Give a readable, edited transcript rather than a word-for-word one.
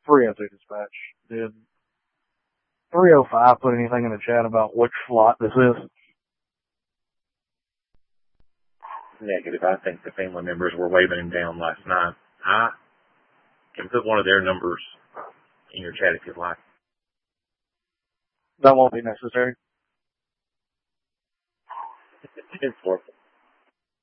302 dispatch. Did 305 put anything in the chat about which slot this is? Negative. I think the family members were waving him down last night. I can put one of their numbers in your chat if you'd like. That won't be necessary. 10-4.